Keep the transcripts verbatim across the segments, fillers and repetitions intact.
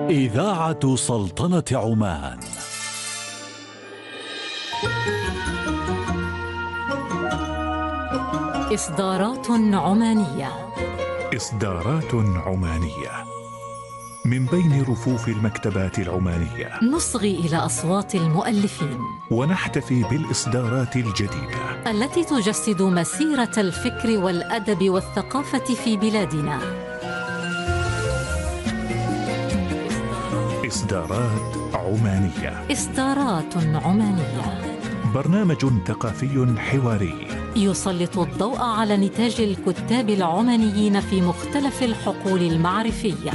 إذاعة سلطنة عمان. إصدارات عمانية. إصدارات عمانية من بين رفوف المكتبات العمانية. نصغي إلى أصوات المؤلفين ونحتفي بالإصدارات الجديدة التي تجسد مسيرة الفكر والأدب والثقافة في بلادنا. إصدارات عمانية. إصدارات عمانية، برنامج ثقافي حواري يسلط الضوء على نتاج الكتاب العمانيين في مختلف الحقول المعرفية.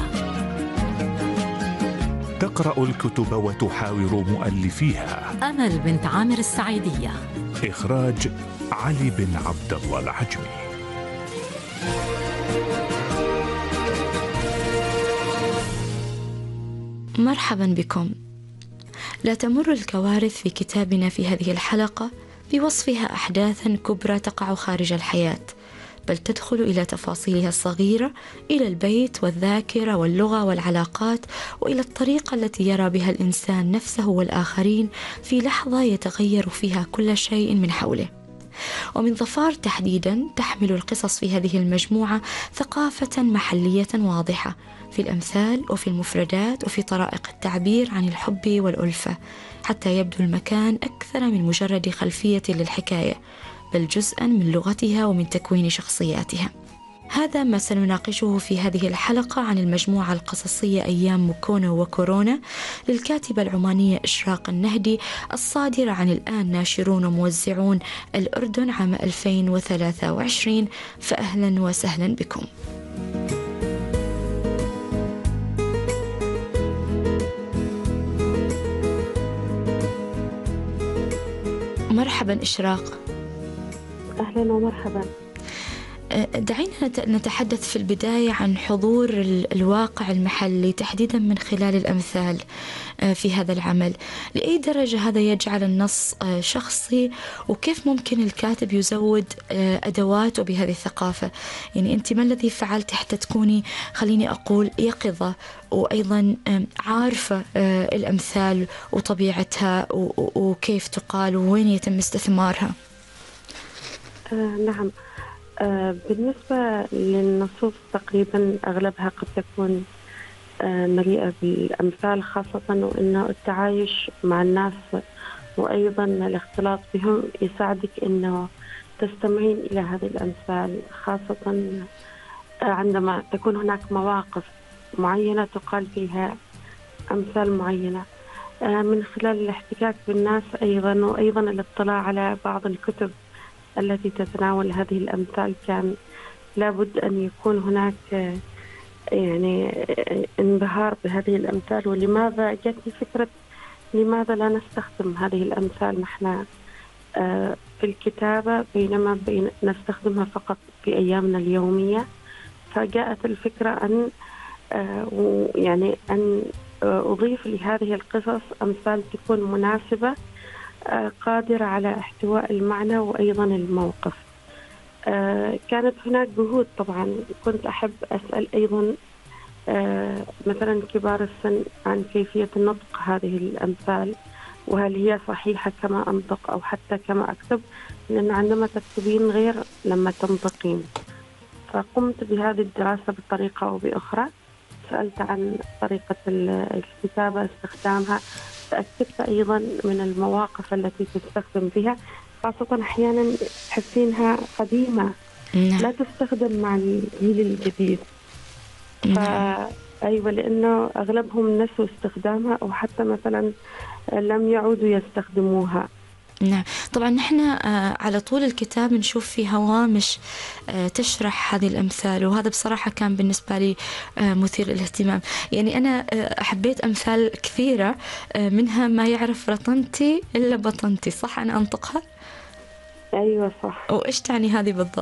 تقرأ الكتب وتحاور مؤلفيها. أمل بنت عامر السعيدية. إخراج علي بن عبد الله العجمي. مرحبا بكم. لا تمر الكوارث في كتابنا في هذه الحلقة بوصفها أحداثا كبرى تقع خارج الحياة، بل تدخل إلى تفاصيلها الصغيرة، إلى البيت والذاكرة واللغة والعلاقات، وإلى الطريقة التي يرى بها الإنسان نفسه والآخرين في لحظة يتغير فيها كل شيء من حوله. ومن ظفار تحديدا تحمل القصص في هذه المجموعة ثقافة محلية واضحة في الأمثال وفي المفردات وفي طرائق التعبير عن الحب والألفة، حتى يبدو المكان أكثر من مجرد خلفية للحكاية، بل جزءا من لغتها ومن تكوين شخصياتها. هذا ما سنناقشه في هذه الحلقة عن المجموعة القصصية أيام مكونة وكورونا للكاتبة العمانية إشراق النهدي، الصادرة عن الآن ناشرون وموزعون الأردن عام ألفين وثلاثة وعشرين. فأهلا وسهلا بكم. مرحبا إشراق. أهلا ومرحبا. دعينا نتحدث في البداية عن حضور الواقع المحلي تحديدا من خلال الأمثال في هذا العمل. لأي درجة هذا يجعل النص شخصي، وكيف ممكن الكاتب يزود أدواته بهذه الثقافة؟ يعني أنت ما الذي فعلت حتى تكوني، خليني أقول، يقظة وأيضا عارفة الأمثال وطبيعتها وكيف تقال ووين يتم استثمارها؟ آه نعم. آه بالنسبة للنصوص تقريبا أغلبها قد تكون آه مليئة بالأمثال، خاصة وأنه التعايش مع الناس وأيضا الاختلاط بهم يساعدك أنه تستمعين إلى هذه الأمثال، خاصة آه عندما تكون هناك مواقف معينة تقال فيها أمثال معينة. آه من خلال الاحتكاك بالناس أيضا، وأيضا الاطلاع على بعض الكتب التي تتناول هذه الأمثال، كان لابد أن يكون هناك يعني انبهار بهذه الأمثال. ولماذا جاتني فكرة لماذا لا نستخدم هذه الأمثال نحن في الكتابة بينما نستخدمها فقط في أيامنا اليومية؟ فجاءت الفكرة أن يعني أن أضيف لهذه القصص أمثال تكون مناسبة، قادرة على احتواء المعنى وأيضا الموقف. كانت هناك جهود طبعا. كنت أحب أسأل أيضا مثلا كبار السن عن كيفية نطق هذه الأمثال، وهل هي صحيحة كما أنطق أو حتى كما أكتب، لأن عندما تكتبين غير لما تنطقين. فقمت بهذه الدراسة بطريقة أو بأخرى، سألت عن طريقة الكتابة، استخدامها، تأكدت أيضا من المواقف التي تستخدم بها، خاصة أحيانا تحسينها قديمة لا تستخدم مع الجيل الجديد. فأيوة، لأنه أغلبهم نسوا استخدامها أو حتى مثلا لم يعودوا يستخدموها. نعم، طبعا نحن على طول الكتاب نشوف في هوامش تشرح هذه الأمثال، وهذا بصراحة كان بالنسبة لي مثير للاهتمام. يعني أنا حبيت أمثال كثيرة، منها ما يعرف رطنتي إلا بطنتي، صح أنا أنطقها؟ أيوة صح. وإيش تعني هذه بالضبط؟